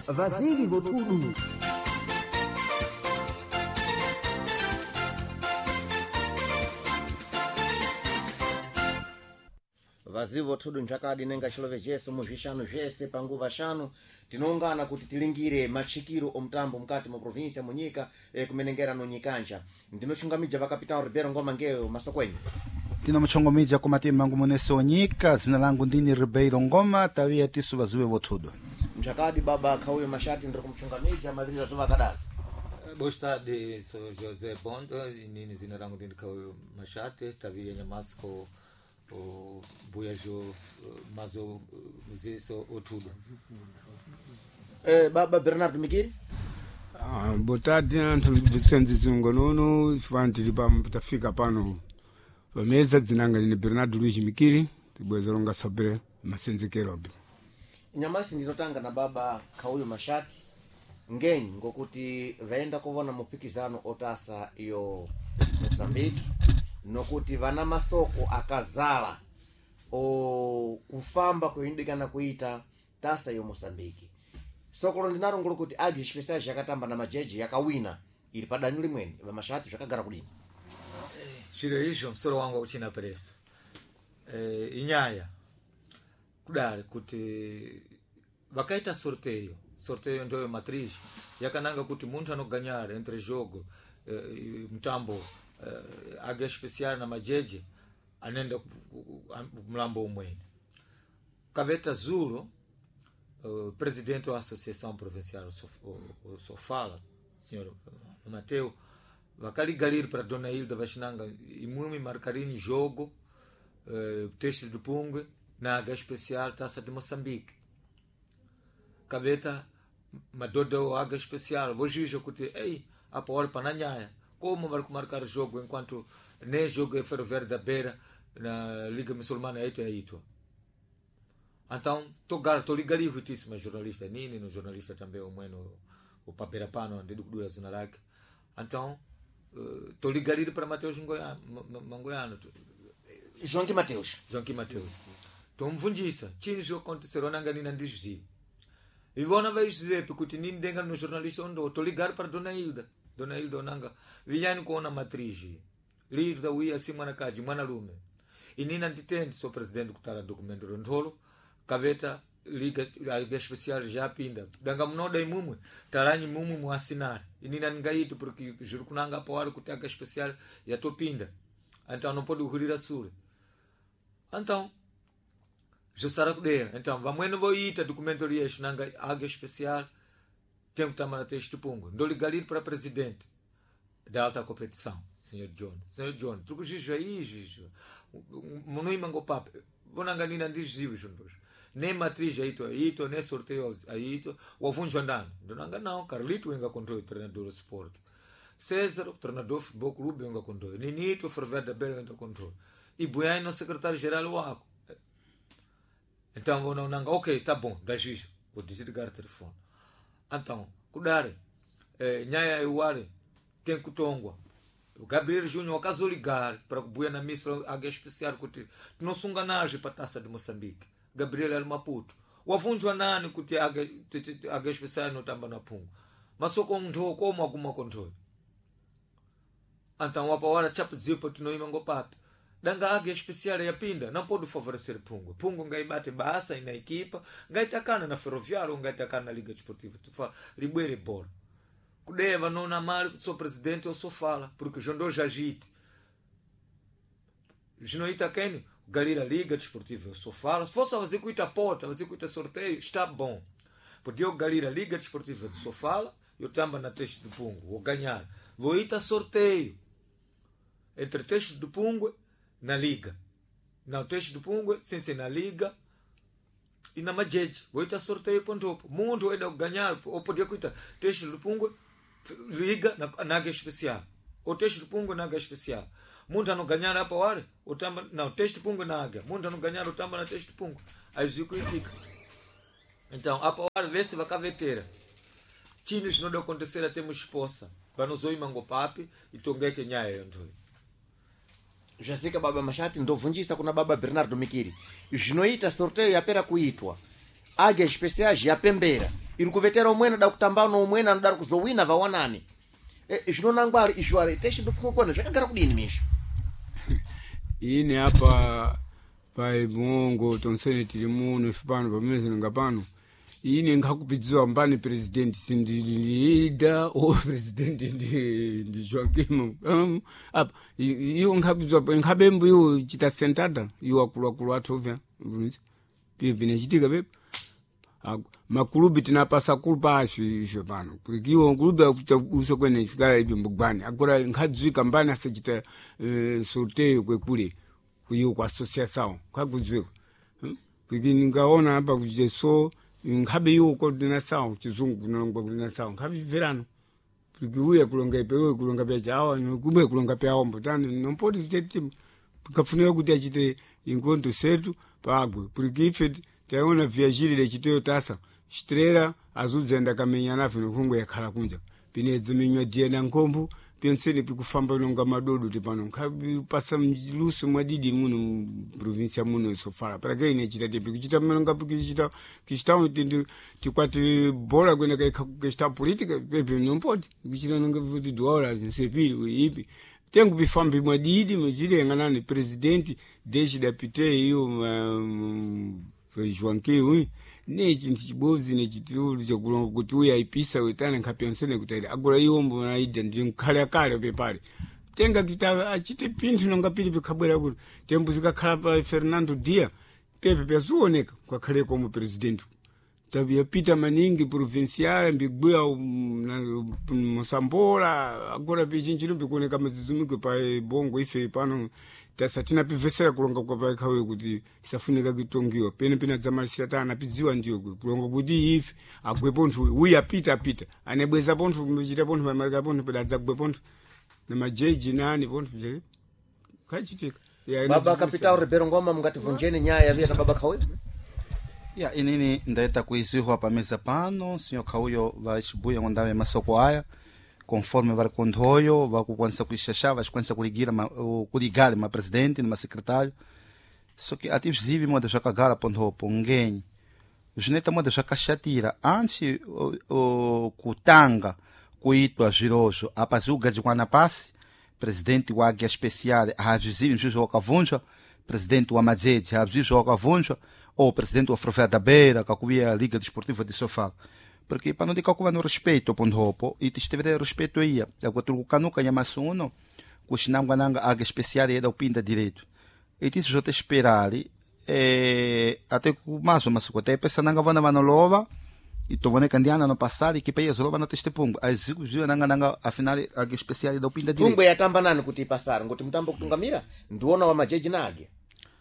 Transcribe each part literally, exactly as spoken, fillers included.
Vazili Votudu. Vazivo tudu nchakadi nenga chilove jesu muzvishanu zvese panguva shanu tinoungana kuti tilingire machikiro omtambo mukati mu provinsia munyika e, kumenengera no nyikanja ndinochungamija vakapitao Ribeiro Ngoma ngeo masokweni tinomuchongomija kumati mangu munese onyika zina langu ndini Ribeiro Ngoma tawia tisu vaziwe votudu nchakadi baba kauyo mashati ndiro kumchungamija mavirira zuva kadala. Boa tarde, sou José Bondo, nini zina langu ndini kauyo mashati tawia nyamasco o buyajo mazo muziso otudo. Eh baba Bernardo Mikiri. Ah boa tarde antu Vicente Zungonono fantili pa mtafika pano. Pameza zinanga ni Bernardo Luis Mikiri tibwezeronga sabere masenzekero abi. Nyamasi ndinotanga na baba kauyo mashati ngenyi ngokuti vaenda kuvona mupikizano otasa iyo Mozambique nokuti vana masoko akazala o kufamba kuindikana kuita tasa yo Mozambique. Soko lo ndinaro ngolo kuti agi special yakatamba na majeji yakawina ili padanyu limweni vamashati zvakagara kudini. Chiro izvo msoro wangu uchina presa. Eh inyaya kudare kuti vakaita sorteio sorteio ndoyo matriz yakananga kuti muntu anoganyara entre jogo eh, mtambo uh, aga especial na majeje anenda mlambo umwene kaveta Zulu uh, presidente da associação provincial Sofala senhor Mateu vakaligalir para dona Hilda Vashinanga imumi marcarini jogo uh, teste do Pungue na aga especial taça de Moçambique kaveta madodo aga especial vojija kuti ei apo ora pananyaya como vai marcar jogo enquanto nem jogo é Ferroviário da Beira na Liga Muçulmana eito é ito. Então togar to ligali huitíssima jornalista nini no jornalista também o mano o papera pano de dura zona lake. Então uh, to ligali para Mateus Ngoiano Mangoiano João Mateus João Mateus to mvundisa chini jo aconteceu nanga nina ndizvi ivona vai dizer porque nini denga no jornalista ondo to ligar para dona Hilda Dona Hilda Onanga vinyani kuona matrizi lida uia si mwana kaji mwana lume inina nditendi so presidente kutala dokumento rondolo kaveta liga liga especial já pinda danga mnoda imumwe talanyi mumwe muasinari inina ngaito porque juru kunanga pawali kutaka especial ya topinda então não pode uhulira sure então jo sara kudeya então vamwene voita documento liyesh nanga aga especial tem que tomar até este ponto. Não ligar para presidente da alta competição, senhor John. senhor John, truco jijo aí, jijo. Monoi mango papo. Vou na ganina andizivo, juntos. Nem matriz aí, aí, nem sorteio aí, o afunjo andando. Não anga não, Carlito enga controle treinador do esporte. César, treinador do futebol clube enga controle. Ninito, Ferroviário da Beira enga controle. E Buiano, secretário geral o aco. Então vou não anga, ok, tá bom, dá jijo. Vou desligar o telefone. Então, kudare eh, nyaya iware tem kutongwa o Gabriel Júnior akazo ligar para kubuya na missa aga especial kuti tinosunga naje para taça de Moçambique. Gabriel ali Maputo wafunjwa nani kuti aga aga especial no tamba na pungu masoko ndo como alguma controle. Então wapa wala chapa zipo tinoima ngopapi danga aga especial ya pinda não pode favorecer pungu pungu ngai bate basa ina equipa ngai takana na Ferroviário ngai takana na Liga Desportiva tu fala libere bola kudeva nona mali sou presidente eu sou fala porque jondo jagite jinoita keni galera Liga Desportiva eu sou fala se fosse fazer cuita porta fazer cuita sorteio está bom porque eu galera Liga Desportiva eu sou fala eu tamba na teste do pungu vou ganhar vou ita sorteio entre teste do pungu na liga na teste do pungu sem ser na liga e na majeje voita sorteio ponto mundo eda ganhar ou podia cuita teste do pungu liga na naga especial o teste do pungu naga especial mundo não ganhar hapa wale o tamba na teste do pungu naga mundo não ganhar o tamba na teste do pungu aí zico indica então hapa wale vê se vai cavetera chinos não deu acontecer até temos esposa para nos oi mango papi e tongeke nyayo ndo Jessica baba mashati ndovunjisa kuna baba Bernardo Mikiri. Zvinoita sorteio yapera kuitwa. Aga especial yapembera. iri kuvetera umwene da kutambana umwene anodari kuzowina vawanani e, zvinonangwari izvare teshe ndopfungwa zvakagara kudini misha ini apa pai muongo tonsene tiri muno ife pano pamene nga pano ini ngakupidziwa mbani president sindilida o president ndi ndi Joaquim um, apa iyo ngakupidziwa ngabembu iyo chita sentada iyo akulu akulu athovya pipi nechitika pepe makulubi tinapasa kulupashi ife pano kulikiwa kulubi uso kwene fikala ibi mbugani agora ngadzwika mbani asachita uh, sorteio kwekule kuyo kwa associação kakudzwika hmm? Kuki ningaona hapa kuchite so ngabe yo coordinação chizungu nangwa coordinação ngabe verano kuki uya kulonga ipewe kulonga pya chawa nokube kulonga pya ombo tani nompoti tete kafuneka kuti achite inkonto setu pagwe kuki ife taona viajiri lechiteyo tasa chitrera azudzenda kamenya nafe nofungwa yakhala kunja pinedzi minywa diena nkombu penseni pikufamba longa madodo tipano ngabi pasa mluso mwadidi muno provincia muno sofara para que ine chita tipi kuchita mlonga kuchita kuchita tindu tikwati bola kwenda ka kuchita politika pepe nompoti kuchita nanga vuti dola nsepili ipi tengu bifambi mwadidi mjile nganani president deshi dapite hiyo um, Joaquim ne chintu chibozi ne chitulu chakulonga kuti uya ipisa wetana nkapensene kutaira agora iwombo na ida ndi nkhale kale pepale tenga kita achite pintu nanga pili pikabwera kuti tembu zikakhala pa Fernando Dia pepe pezuoneka kwa khale como president tabia pita maningi provincial mbigbuya um, Mosambola agora pichinchino bikuoneka mazizumiko pa bongo ife pano tasa tina pivesera kulonga kwa pa kawe kuti safunika kitongiwa pene pena zamalisia tana pidziwa ndiyo kulonga kuti if agwe ponthu uya pita pita anebweza ponthu mchita ponthu pamarika ponthu pedadza gwe ponthu na majeji nani ponthu je kachitika baba kapitao Ribeiro Ngoma mungativunjeni nyaya ya via na baba Khauyo ya inini ndaita kuizihwa pa mesa pano senhor Khauyo vachibuya ngondawe masoko aya conforme vari konthoyo vakukwanisa kuixaxa vaxikwanisa kuligira ma, kuligale ma presidente na secretário só que ati vizivi moda zvakagara ponthopo ngenyi zvineta moda zvakaxatira ansi o, o, kutanga kuitwa zvirozvo apa ziugadzikwana pasi presidente wa águia especial havizivi nzvi zvawakavunzwa presidente wa madzedzi havizivi zvawakavunzwa ou presidente wa Ferroviária da Beira kakuviya Liga Desportiva de Sofala porque para não dizer que no respeito ao hopo e te estiver respeito aí agora tu canuca nyamaso uno kushinangwa nanga águia especial é da upinda direito e isso já te esperar é até que mais uma coisa pensa nanga vana vanolova e tu vane candiana no passar e que peia zolova na teste pungo as zigo nanga nanga afinal águia especial é da upinda direito pungo yatamba nani kuti pasara ngoti mutambo kutungamira ndiona wa majeji na águia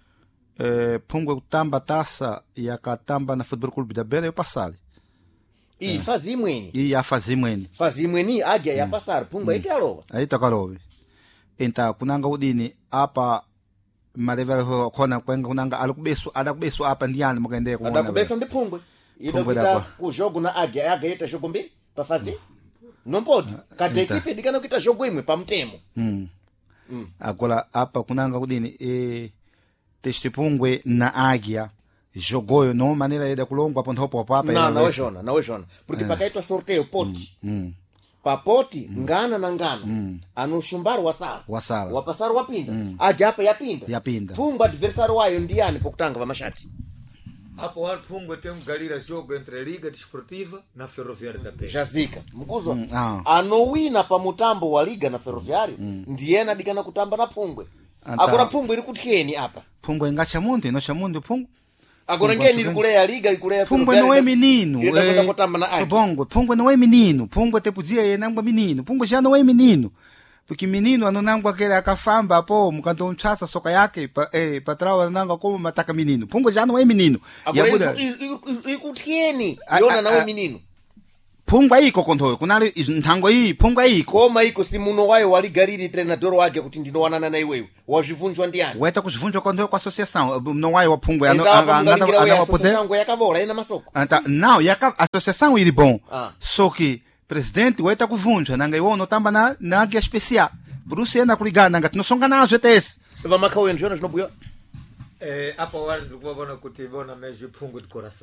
eh pungo tamba taça yakatamba na Futebol Clube da Beira eu passar i é. Fazi imweni i ya fazi imweni fazi imweni águia ya passar pumba mm. Italowa aí takalove enta kunanga udini apa malevela khona kwenga kunanga alikubesu adakubesu apa ndiyani mukaende kuona adakubesu ndi pungwe ida kita ku jogo na águia águia ita jogo mbili pa fazi não pode cada equipe dikana kita jogo imwe pa mtemo mm. mm. agora apa kunanga udini e teste pungwe na águia jogoyo no maneira ida kulongwa ponto hopo papa não não jona não jona porque é. Pakaitwa sorteio poti mm, mm. Pa poti mm. Ngana na ngana mm. Anushumbaru wasala wasala wapasaru wapinda mm. Aja hapa yapinda yapinda pumba adversário wayo ndiani pokutanga vamashati hapo watu pungwe temu galira jogo entre Liga Desportiva na Ferroviária da Beira jazika mkuzo mm, ah. Anowina pa mutambo wa Liga na Ferroviário mm. Ndiyena dikana kutamba na pungwe agora pungwe iri kutieni apa pungwe ngacha mundi no chamundi pungwe agora ngeni ikuleya Liga ikuleya pungwe no é menino é sobongo pungwe no é menino pungwe tepudzia yenangwa menino pungwe já não é menino porque menino anonangwa aquele akafamba pô mukanto umchasa soka yake pa eh patrao ananga como mataka menino pungwe já não é menino agora ikutieni yona na é menino pungwe iko konthoyo kunali nthango iyi pungwe iko koma iko simuno wayo waligariri treinador wake kuti ndinowanana na iwewe wazvivunjwa ndiani weta kuzvivunjwa konthoyo kwa associação não wayo wa pungwe ano angata ana poder associação yakavola ina masoko anta não yaka associação ili bom ah. Só que presidente weta kuvunjwa nanga iwo notamba na na águia especial bruce ena kuligana nanga tinosonga nazo etese vamakhawe njona zvinobuya eh apa wali ndikubona kuti vona meje pungu de coração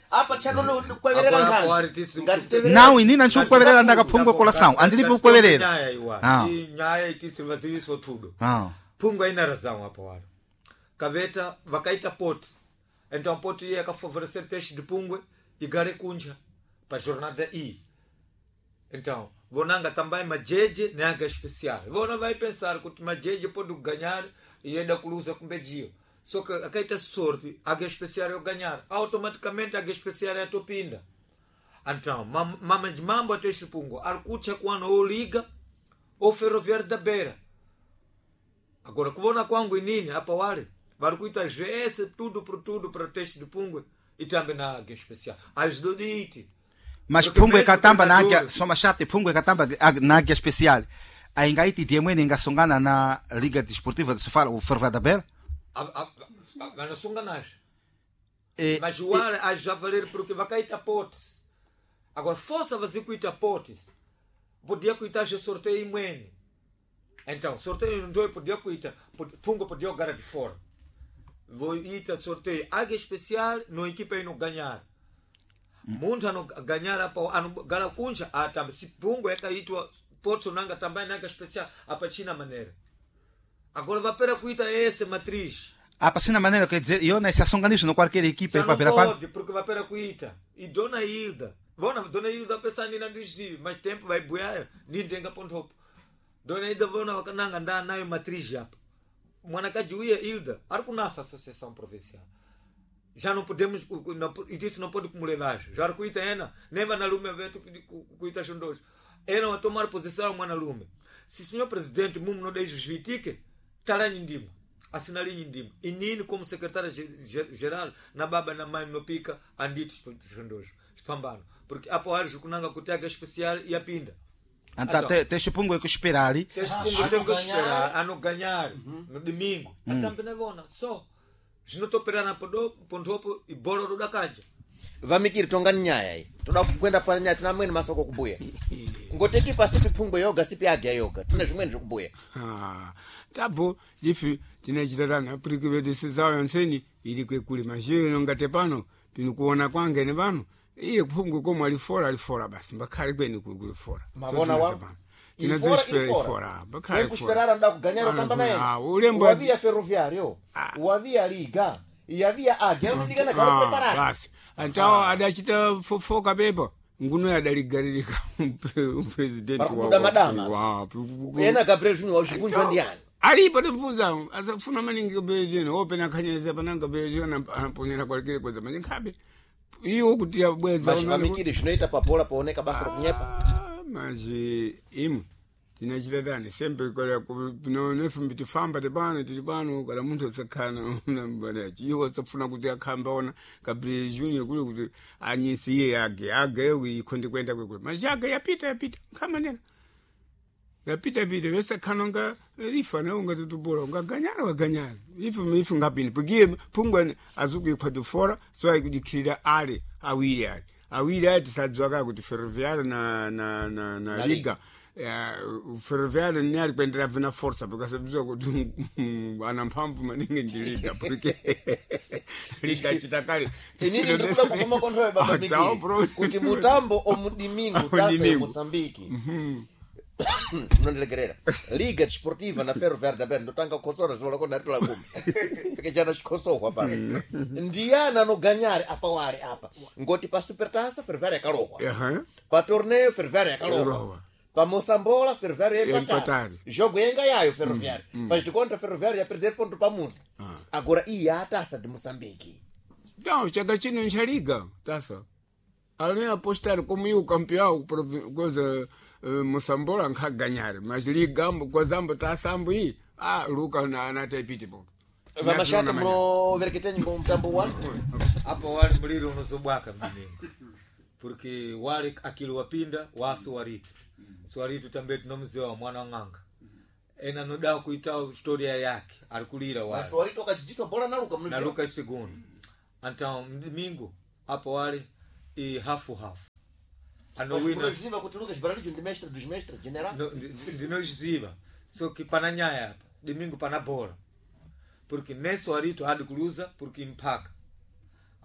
apa chano kweverera Agora, nkhanza agora, tisi- ngati tevere- nawu inina nchikukweverera ndakaphungwe kolasawu andilipo kukweverera nyaya iwa Ah. i nyaya itisi vaziviso tudo Ah. phungwa ina razão apa wala kaveta vakaita poti então poti iye akafavorecer teste de pungwe igare kunja pa jornada i então vonanga também majeje nanga especial vona vai pensar kuti majeje pode ganhar e ainda cruza com bedio só que akaita sorte aga especial eu ganhar automaticamente aga especial é topinda então mama de mambo teste pungwe arkucha kwano ou liga ou ferroviário da beira. Agora, kuona kwangu inini hapa wale varikuita jese tudo por tudo para teste de pungwe e também na águia especial ajudou diti mas Porque phungwe mesmo ikatamba na treinador- águia soma chate phungwe ikatamba ag- na águia especial aingaiti diemwene ingasongana na liga desportiva de sofala o Ferroviário da Beira vanasunga nacho e, mas o ar a já valer porque vai cair potes agora força vai cuita potes podia cuitar já sorteio imwene então sorteio não dói podia cuitar pungwe podia jogar de fora vou ita sorteio águia especial no equipa aí não ganhar muntu anoganyara apa anogara kunja atamba si pungwe yakaitwa potso nanga também nanga especial apa china maneira agora vapera kuita esse matriz apa sina maneira quer dizer eu nessa songanismo no qualquer equipe já para não ver quando pode porque vapera kuita e dona Hilda vona dona Hilda pensar ni na dizi mas tempo vai boiar ni denga ponto hopo dona Hilda vona wakananga nda nayo matriz hapa mwana kajuia Hilda arkunasa associação provincial já não podemos e disse não pode kumulevar já kuita ena neva na lume vetu kuita shondojo ena wa tomar posição mwana lume se senhor presidente mumo no deixa justifique talanyi ndimo asinalinyi ndimo inini como secretário geral na baba na mãe no pica andito shondojo spambano porque apo ali kunanga kutega especial e apinda anta te te phungwe kusperali teste Ah, pungo ano tem que ganhar. esperar ano ganhar no domingo atambe na vona só zvinotoperana podo pontopo ibolo da kanja vamikiri tongani nyaya iyi toda kukwenda pa nyaya tina amweni masoko kubuya ngoti pasipi phungwe yoga sipi agya yoga tine zvimweni zvikubuya Ah, tapo jifi tinachitadana apuriki vedu sizawo yonseni ili kwekuli mashino ngate pano pinikuona kwangene pano iye kuphungwe komwe alifora alifora basi mbakhale kweni kulifora mavona wa tinazospera ifora bakhale kusperara nda kuganyara tamba naye Ah, ulembo wavia ferroviario wavia liga yavia agya undiga na kale preparado basi antawo adachita fofoka pepa nguno adaligalilika umpresidenti Barikubuda madama. wa yena Gabriel Junior wachivunjwa ndiani alipo tifuza asafuna maningi bejeni opena khanyeza pananga bejeni anaponyera kwalekele kweza manje nkhabe iyo kuti yabweza vamikiri zvinoita pabola pooneka basa rokunyepa manje imwe tinachitadani sempre kala no nefumbi tifamba tepano tili pano kala munthu asakhana unambanachi iwo asafuna kuti akhamba ona Gabriel Junior kule kuti anyisi iye age age ikhondi kwenda kwekule manje age yapita yapita nkhamanena yapita pita bese khanonga rifa na unga tutubola unga ganyara wa ganyara ifu mifu ngapini pugie pungwa azuku ikwadu fora so ayikudikhira ale awiri ale awiri ale tisadzwaka kuti ferroviario na na na na liga uh, ferroviario ni ali kwendera vina forza because bizwa kuti ana mphamvu maningi ndi liga porque liga chitakali inini ndikuda kukoma kontrole baba mikiri kuti mutambo omudimingu tasa Mozambique nondilegerera liga desportiva na Ferroviário da Beira ndotanga kukhosora zvola ko ndatula kumi peke jana chikhosohwa pano ndiyana anoganyare apa wale apa ngoti pa supertasa Ferroviário yakalowa aha pa torneio Ferroviário yakalowa pa Mosambola Ferroviário empatado jogo yenga yayo Ferroviário faz de conta Ferroviário ya perder ponto pa Musa agora iya tasa de Moçambique então chega chino nchaliga tasa ali apostado como eu campeão coisa Mosambola nkaganyare mas liga kwa zambo tasambo hii ah luka na anataipiti po vamashata mno vereketenyi kwa mtambo wale hapo wale mlilo unazobwaka mningo porque wale akili wapinda waso waritu swaritu tambe tunomzee wa mwana nganga ena noda kuita historia yake alikulira wale swaritu akajijisa bola na luka mno na luka segundo então domingo hapo wale e hafu hafu anowina ziva kuti Lucas Baralho ndi mestre dos mestres general ndinoziva so que pana nyaya hapa domingo pana bola porque neso alito hadi kuluza porque impaka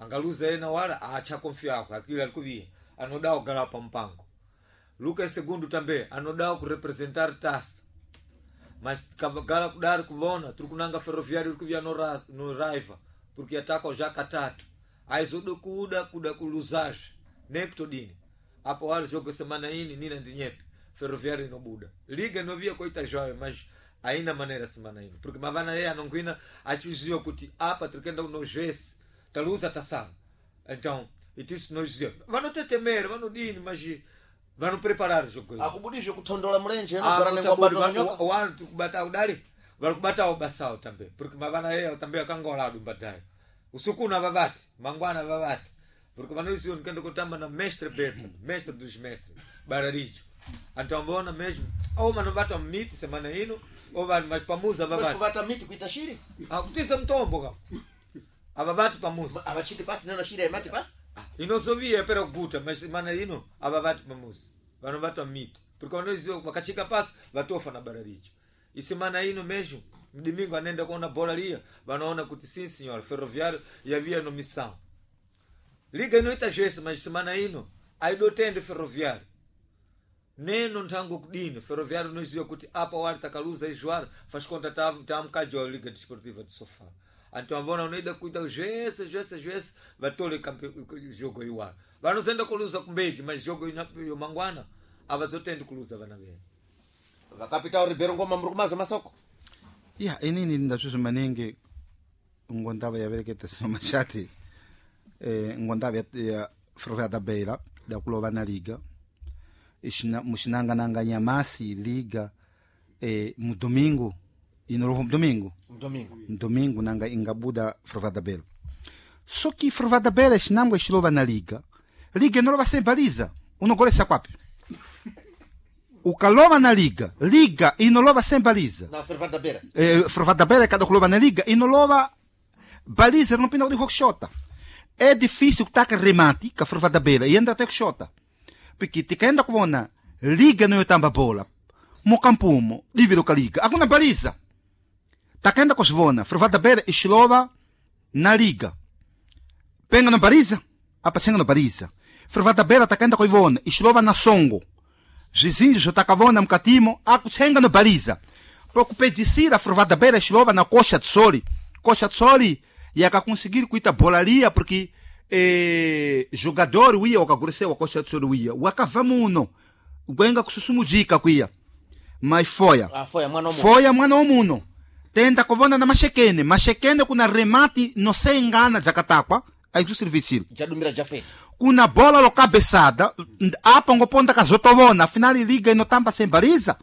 angaluza ena wala acha konfiako akili alikuvia anodao gala pa mpango Lucas segundo também anodao ku representar taça mas gala kudari kuvona tukunanga ferroviário alikuvia no ra, no raiva porque ataka o jaka tatu aizodo kuda kuda kuluzage nectodini hapo wale jogo semana hii nina ndinyepe ferroviário no buda liga no via coita joia mas aina maneira semana hii porque mavana yeye anongwina achizio kuti apa tukenda no jesi taluza tasanga então itiso no jesi vano tetemera vano dini mas vano preparar jogo akubudisha kutondola mlenje no ah, barane kwa bato nyoka wantu kubata udali vali kubata obasao tambe porque mavana yeye tambe akangola dumbataye usiku na vavati mangwana vavati porque vano isso nikenda kutamba na mestre Beto mestre dos mestres bararicho então vona mesmo ou mano vata miti semana hino ou vai mais pamuza mas vavati kuvata miti kuita shiri ah kutisa mtombo kama avavati pamuza abachiti pasi nena shiri mati pasi inosovia pero guta mas semana hino avavati pamuza vano vata miti porque vano isso vakachika pasi vatofa na bararicho e semana hino mesmo domingo anenda kuona bola lia vanaona kuti sim senhor ferroviário havia no missão liga inoita jesi mas semana ino aidotende ferroviário neno ntango kudini ferroviário noizio kuti apa wali takaluza ijuara faz conta tam tam kajo liga desportiva do sofá então avona unaida kuita jesi jesi jesi vatole jogo iwara vanozenda kuluza kumbeji mas jogo yo mangwana avazotende kuluza vana vene vakapita Ribeiro Ngoma mrukumaza masoko ya inini ndashushi maningi ngondava yavereketa sio mashati eh, ngondava ya, ya Ferroviária da Beira da kulova na liga ishina mushinanga nanga nyamasi liga eh, mu domingo inoroho domingo domingo domingo nanga ingabuda Ferroviária da Beira só que Ferroviária da Beira shinamwe shilova na liga liga inorova sem baliza unogolesa kwapi ukalova na liga liga inolova sem baliza na Ferroviária da Beira eh, Ferroviária da Beira cada kulova na liga inolova baliza não pinta de roxota é difícil kutaka remati ka Ferroviária da Beira e ainda até roxota porque te kaenda kuona liga no yotamba bola mo campumo livro ka liga akuna baliza takenda kusvona Ferroviária da Beira ishilova na liga penga no baliza apa senga no baliza Ferroviária da Beira takenda kuivona ishilova na songo Jizinho jotakavona mkatimo akusenga no baliza prokupedisira Ferroviária da Beira shilova na coxa de soli coxa de soli yakakonseguir kuita bolaria porque eh, jogador uia wakagureseu a coxa de soli uia wakavamuno gwenga kususumujika kuia mas foya ah foya mwana omuno foya mwana omuno tenda kovona na mashekene mashekene kuna remati no se engana jakatakwa aiku serviço jadumira jafete kuna bola lo cabeçada apa ngoponda kazotovona afinal liga inotamba sem baliza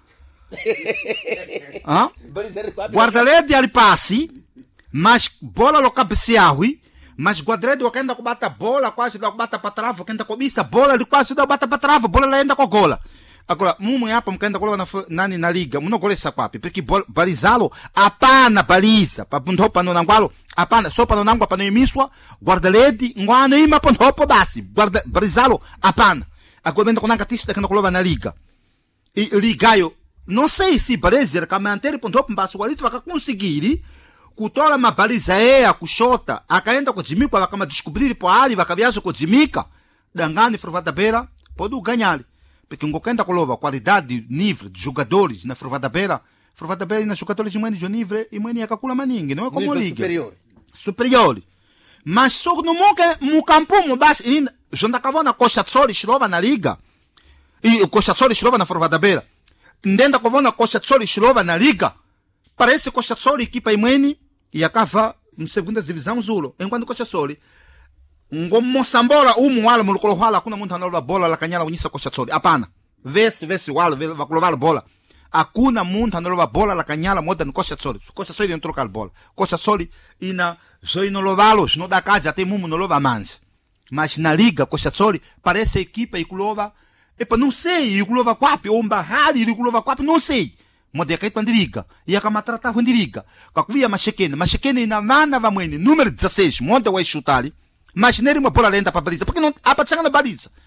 ah guarda-lede ali passe mas bola lo cabeceahui mas guarda-lede wakaenda kubata bola quase da kubata para trava wakaenda kubisa bola ali quase da kubata para trava bola laenda com gola agora mumu hapa mkaenda kulowa na nani na liga munogolesa kwapi porque balizalo apana baliza pa pundopa no nangwalo apana sopa no nangwa pano imiswa guarda-lede ngwano ima pundopa basi guarda balizalo apana agora vendo kunanga tista kanda kulowa na liga e ligayo não sei se Brasil kamantere pundopa mbaso walito wakakonseguir kutola mabaliza ea kushota akaenda kujimika wakama descobrir po ali wakabiazo kujimika dangani Ferroviária da Beira pode ganhar porque ngokenda kulova qualidade nível de jogadores na Ferroviária da Beira Ferroviária da Beira na jogadores de mani de nível e mani yakakula maningi não é como liga superior superior mas só no moke mu campo mu basi inda jonda kavona coxa tsoli shilova na liga e coxa tsoli shilova na Ferroviária da Beira ndenda kavona coxa tsoli shilova na liga parece coxa tsoli equipa imweni yakava mu segunda divisão zulo enquanto coxa tsoli ngomosambola umu wala mulukolo wala kuna muntu analoba bola la kanyala unyisa coxa tsoli apana vesi vesi wala vakulovala bola akuna muntu analoba bola la kanyala moda no coxa tsoli coxa tsoli não trocar bola coxa tsoli ina zo inolovalo no da casa até mumu nolova manja mas na liga coxa tsoli parece a equipa ikulova epa não sei ikulova kwapi ou mbahali ikulova kwapi não sei moda kaitwa ndiriga yakamatrata ndiriga kakuvia mashekene mashekene ina mana vamweni número dezesseis monte wa chutali mas nele uma bola lenta para baliza porque não apa tsanga na baliza